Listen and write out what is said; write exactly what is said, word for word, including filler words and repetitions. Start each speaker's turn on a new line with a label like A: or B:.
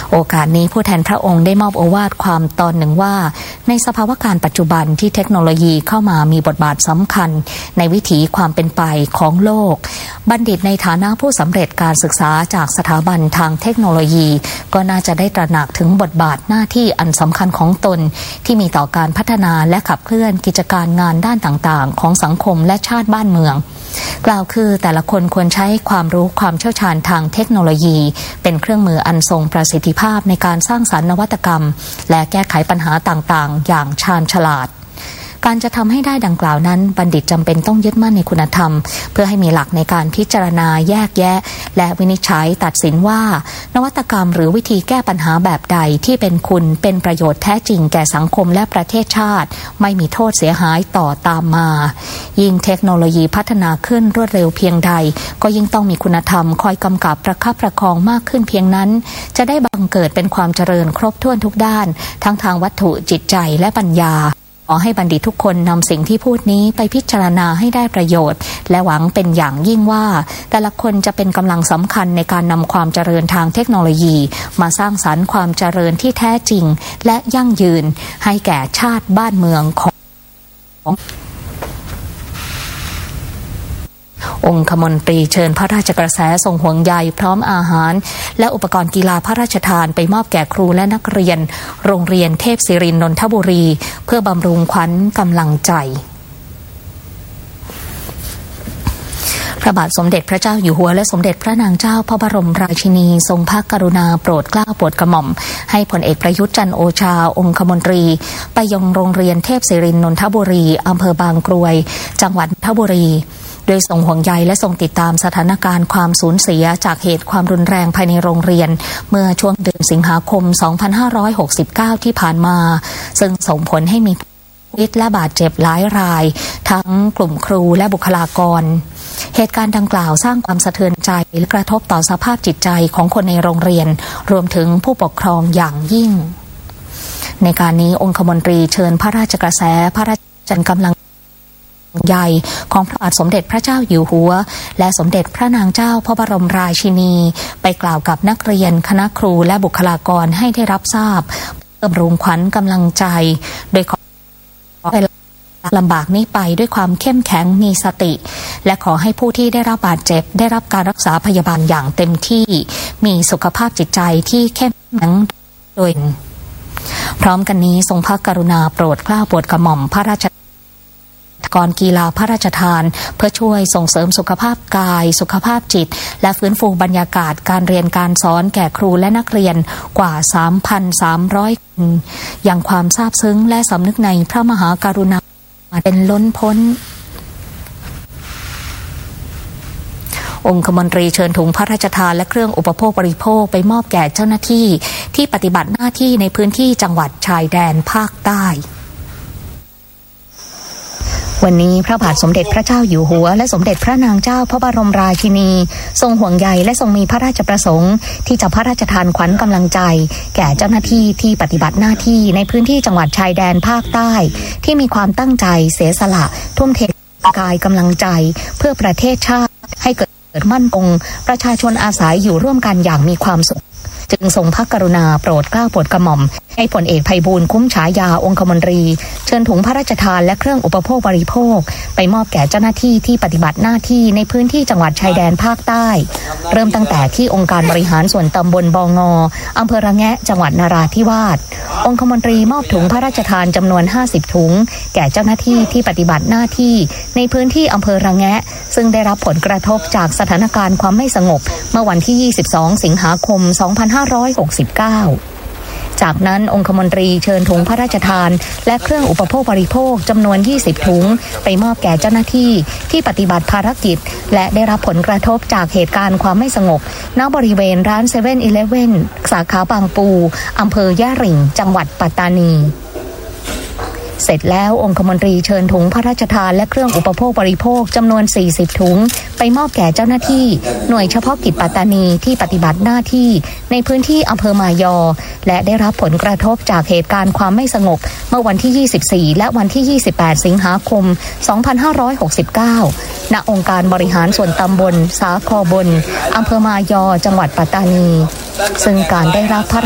A: โอกาสนี้ผู้แทนพระองค์ได้มอบโอวาทความตอนหนึ่งว่าในสภาวะการปัจจุบันที่เทคโนโลยีเข้ามามีบทบาทสำคัญในวิถีความเป็นไปของโลกบัณฑิตในฐานะผู้สำเร็จการศึกษาจากสถาบันทางเทคโนโลยีก็น่าจะได้ตระหนักถึงบทบาทหน้าที่อันสำคัญของตนที่มีต่อการพัฒนาและขับเคลื่อนกิจการงานด้านต่างๆของสังคมและชาติบ้านเมืองกล่าวคือแต่ละคนควรใช้ความรู้ความเชี่ยวชาญทางเทคโนโลยีเป็นเครื่องมืออันทรงประสิทธิภาพในการสร้างสรรค์นวัตกรรมและแก้ไขปัญหาต่างๆอย่างชาญฉลาดการจะทำให้ได้ดังกล่าวนั้นบัณฑิตจำเป็นต้องยึดมั่นในคุณธรรมเพื่อให้มีหลักในการพิจารณาแยกแยะและวินิจฉัยตัดสินว่านวัตกรรมหรือวิธีแก้ปัญหาแบบใดที่เป็นคุณเป็นประโยชน์แท้จริงแก่สังคมและประเทศชาติไม่มีโทษเสียหายต่อตามมายิ่งเทคโนโลยีพัฒนาขึ้นรวดเร็วเพียงใดก็ยิ่งต้องมีคุณธรรมคอยกำกับประคับประคองมากขึ้นเพียงนั้นจะได้บังเกิดเป็นความเจริญครบถ้วนทุกด้านทั้งทางวัตถุจิตใจและปัญญาขอให้บัณฑิตทุกคนนำสิ่งที่พูดนี้ไปพิจารณาให้ได้ประโยชน์และหวังเป็นอย่างยิ่งว่าแต่ละคนจะเป็นกำลังสำคัญในการนำความเจริญทางเทคโนโลยีมาสร้างสรรค์ความเจริญที่แท้จริงและยั่งยืนให้แก่ชาติบ้านเมืองขององคมนตรีเชิญพระราชกระแสทรงห่วงใยพร้อมอาหารและอุปกรณ์กีฬาพระราชทานไปมอบแก่ครูและนักเรียนโรงเรียนเทพศิรินทร์นนทบุรีเพื่อบำรุงขวัญกำลังใจพระบาทสมเด็จพระเจ้าอยู่หัวและสมเด็จพระนางเจ้าพระบรมราชินีทรงพระกรุณาโปรดเกล้าโปรดกระหม่อมให้พลเอกประยุทธ์จันทร์โอชาองคมนตรีไปยังโรงเรียนเทพศิรินทร์นนทบุรีอำเภอบางกรวยจังหวัดนนทบุรีโดยทรงห่วงใยและทรงติดตามสถานการณ์ความสูญเสียจากเหตุความรุนแรงภายในโรงเรียนเมื่อช่วงเดือนสิงหาคมสองพันห้าร้อยหกสิบเก้าที่ผ่านมาซึ่งส่งผลให้มีผู้เสียชีวิตและบาดเจ็บหลายรายทั้งกลุ่มครูและบุคลากรเหตุการณ์ดังกล่าวสร้างความสะเทือนใจและกระทบต่อสภาพจิตใจของคนในโรงเรียนรวมถึงผู้ปกครองอย่างยิ่งในการนี้องคมนตรีเชิญพระราชกระแสพระราชกำลังใหญ่ของพระบาทสมเด็จพระเจ้าอยู่หัวและสมเด็จพระนางเจ้าพระบรมราชินีไปกล่าวกับนักเรียนคณะครูและบุคลากรให้ได้รับทราบบำรุงขวัญกำลังใจโดยขอให้ลำบากนี้ไปด้วยความเข้มแข็งมีสติและขอให้ผู้ที่ได้รับบาดเจ็บได้รับการรักษาพยาบาลอย่างเต็มที่มีสุขภาพจิตใจที่เข้มแข็งโดยพร้อมกันนี้ทรงพระกรุณาโปรดเกล้าโปรดกระหม่อมพระราชกรกีฬาพระราชทานเพื่อช่วยส่งเสริมสุขภาพกายสุขภาพจิตและฟื้นฟูบรรยากาศการเรียนการสอนแก่ครูและนักเรียนกว่า สามพันสามร้อย คนอย่างความซาบซึ้งและสำนึกในพระมหากรุณาเป็นล้นพ้นองคมนตรีเชิญถุงพระราชทานและเครื่องอุปโภคบริโภคไปมอบแก่เจ้าหน้าที่ที่ปฏิบัติหน้าที่ในพื้นที่จังหวัดชายแดนภาคใต้วันนี้พระบาทสมเด็จพระเจ้าอยู่หัวและสมเด็จพระนางเจ้าพระบรมราชินีทรงห่วงใยและทรงมีพระราชประสงค์ที่จะพระราชทานขวัญกำลังใจแก่เจ้าหน้าที่ที่ปฏิบัติหน้าที่ในพื้นที่จังหวัดชายแดนภาคใต้ที่มีความตั้งใจเสียสละทุ่มเทกายกำลังใจเพื่อประเทศชาติให้เกิดมั่นคงประชาชนอาศัยอยู่ร่วมกันอย่างมีความสุขจึงทรงพระกรุณาโปรดเกล้าโปรดกระหม่อมให้พลเอกไพบูลย์คุ้มฉายาองคมนตรีเชิญถุงพระราชทานและเครื่องอุปโภคบริโภคไปมอบแก่เจ้าหน้าที่ที่ปฏิบัติหน้าที่ในพื้นที่จังหวัดชายแดนภาคใต้เริ่มตั้งแต่ที่องค์การบริหารส่วนตำบลบงอำเภอระแงะจังหวัดนราธิวาสองคมนตรีมอบถุงพระราชทานจำนวนห้าสิบถุงแก่เจ้าหน้าที่ที่ปฏิบัติหน้าที่ในพื้นที่อำเภอระแงะซึ่งได้รับผลกระทบจากสถานการณ์ความไม่สงบเมื่อวันที่ยี่สิบสองสิงหาคมสองพันห้าร้อยหกสิบเก้าจากนั้นองคมนตรีเชิญถุงพระราชทานและเครื่องอุปโภคบริโภคจำนวนยี่สิบถุงไปมอบแก่เจ้าหน้าที่ที่ปฏิบัติภารกิจและได้รับผลกระทบจากเหตุการณ์ความไม่สงบณบริเวณร้านเซเว่นอีเลฟเว่นสาขาบางปูอำเภอย่าหริ่งจังหวัดปัตตานีเสร็จแล้วองคมนตรีเชิญถุงพระราชทานและเครื่องอุปโภคบริโภคจำนวนสี่สิบถุงไปมอบแก่เจ้าหน้าที่หน่วยเฉพาะกิจปัตตานีที่ปฏิบัติหน้าที่ในพื้นที่อำเภอมายอและได้รับผลกระทบจากเหตุการณ์ความไม่สงบเมื่อวันที่ยี่สิบสี่และวันที่ยี่สิบแปดสิงหาคมสองพันห้าร้อยหกสิบเก้าณองค์การบริหารส่วนตำบลสาคอบนอำเภอมายอจังหวัดปัตตานีซึ่งการได้รับพระ